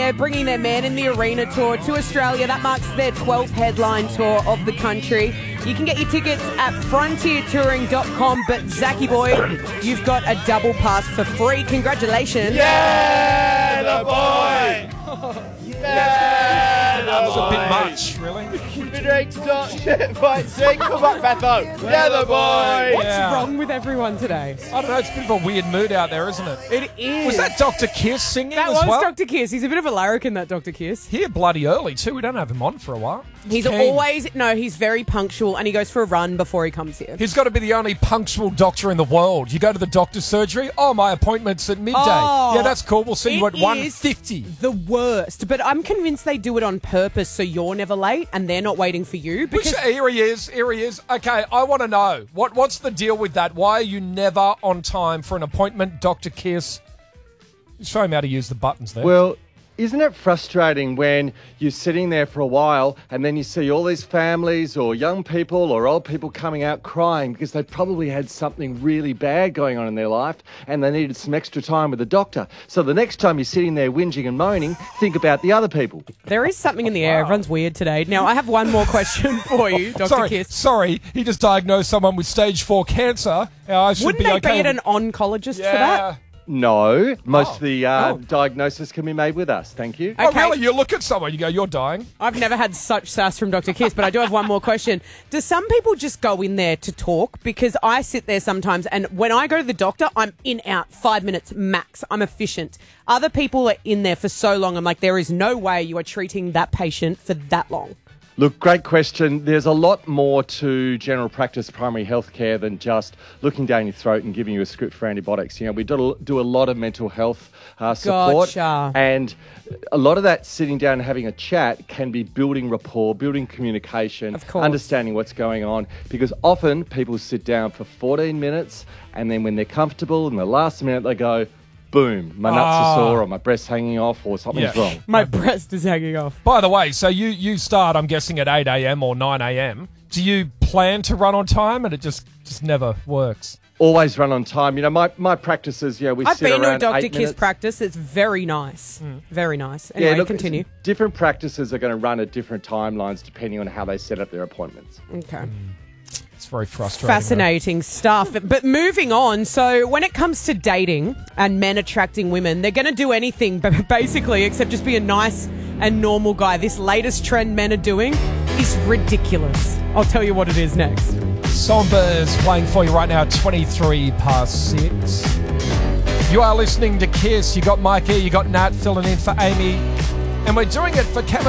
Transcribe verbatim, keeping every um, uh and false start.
they're bringing their Man in the Arena tour to Australia. That marks their twelfth headline tour of the country. You can get your tickets at frontier touring dot com. But Zachy boy, you've got a double pass for free. Congratulations. Yeah, the boy. Yeah, That was the a bit boy. much, really. Drink, stop, shit, fight, sing, come back, Betho. Yeah, the boy. What's Yeah. wrong with everyone today? I don't know, it's a bit of a weird mood out there, isn't it? It is. Was that Doctor Kiss singing That as was well? Doctor Kiss. He's a bit of a larrikin, that Doctor Kiss. Here bloody early, too. We don't have him on for a while. He's keen. always, no, he's very punctual and he goes for a run before he comes here. He's got to be the only punctual doctor in the world. You go to the doctor's surgery, oh, my appointment's at midday. Oh, yeah, that's cool. We'll see you it at one is fifty. The worst. But I'm convinced they do it on purpose so you're never late and they're not waiting for you. Which, Because here he is, here he is. Okay, I want to know, what what's the deal with that? Why are you never on time for an appointment, Doctor Kiss? Show him how to use the buttons there. Well, isn't it frustrating when you're sitting there for a while and then you see all these families or young people or old people coming out crying because they probably had something really bad going on in their life and they needed some extra time with the doctor. So the next time you're sitting there whinging and moaning, think about the other people. there is something in the air. Everyone's weird today. Now, I have one more question for you, Doctor sorry, Kiss. sorry, he just diagnosed someone with stage four cancer. Now, I should Wouldn't be they okay. be at an oncologist yeah. for that? No, most Oh. of the uh, Oh. diagnosis can be made with us. Thank you. Oh, Okay. really? You look at someone, you go, you're dying. I've never had such sass from Doctor Kiss, but I do have one more question. Do some people just go in there to talk? Because I sit there sometimes, and when I go to the doctor, I'm in, out, five minutes max. I'm efficient. Other people are in there for so long, I'm like, there is no way you are treating that patient for that long. Look, great question. There's a lot more to general practice primary health care than just looking down your throat and giving you a script for antibiotics. You know, we do, do a lot of mental health uh, support. Gotcha. And a lot of that sitting down and having a chat can be building rapport, building communication, Of course. understanding what's going on. Because often people sit down for fourteen minutes and then when they're comfortable in the last minute they go, boom, my nuts Ah. are sore or my breast's hanging off or something's Yeah. wrong. My breast is hanging off. By the way, so you, you start, I'm guessing, at eight a.m. or nine a.m. Do you plan to run on time and it just, just never works? Always run on time. You know, my, my practices, yeah, we I've sit been to a around Doctor eight Kiss minutes. practice. It's very nice. Very nice. Anyway, look, continue. Different practices are going to run at different timelines depending on how they set up their appointments. Okay. It's very frustrating. Fascinating stuff. But moving on, so when it comes to dating and men attracting women, they're going to do anything but basically except just be a nice and normal guy. This latest trend men are doing is ridiculous. I'll tell you what it is next. Songbirds playing for you right now, twenty-three past six. You are listening to Kiss. You got Mike here, you got Nat filling in for Amy. And we're doing it for Kevin.